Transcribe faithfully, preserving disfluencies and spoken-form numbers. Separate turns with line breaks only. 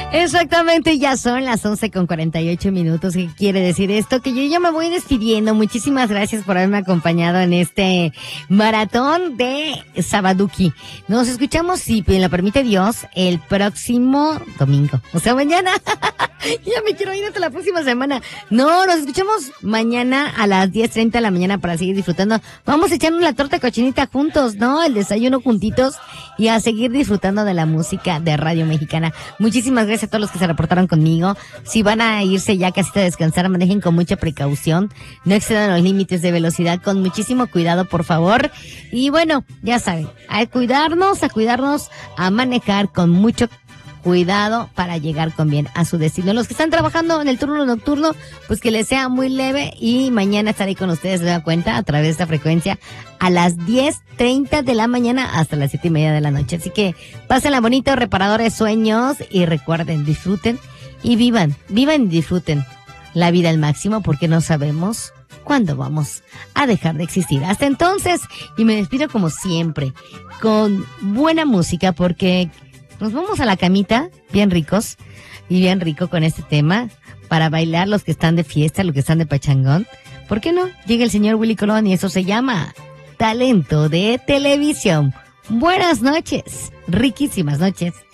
Exactamente, ya son las once con cuarenta y ocho minutos. ¿Qué quiere decir esto? Que yo ya me voy despidiendo. Muchísimas gracias por haberme acompañado en este maratón de Sabaduki. Nos escuchamos, si me lo permite Dios, el próximo domingo. O sea, mañana. Ya me quiero ir hasta la próxima semana. No, nos escuchamos mañana a las diez treinta de la mañana para seguir disfrutando. Vamos a echarnos la torta cochinita juntos, ¿no? El desayuno juntitos y a seguir disfrutando de la música de Radio Mexicana. Muchísimas gracias a todos los que se reportaron conmigo. Si van a irse ya casi a descansar, manejen con mucha precaución. No excedan los límites de velocidad, con muchísimo cuidado, por favor. Y bueno, ya saben, a cuidarnos, a cuidarnos, a manejar con mucho cuidado para llegar con bien a su destino. Los que están trabajando en el turno nocturno, pues que les sea muy leve, y mañana estaré con ustedes, se da cuenta, a través de esta frecuencia a las diez treinta de la mañana hasta las siete y media de la noche. Así que pásenla bonito, reparadores sueños, y recuerden, disfruten y vivan, vivan y disfruten la vida al máximo, porque no sabemos cuándo vamos a dejar de existir. Hasta entonces, y me despido como siempre, con buena música, porque nos vamos a la camita bien ricos y bien rico con este tema para bailar los que están de fiesta, los que están de pachangón. ¿Por qué no? Llega el señor Willy Colón y eso se llama Talento de Televisión. Buenas noches, riquísimas noches.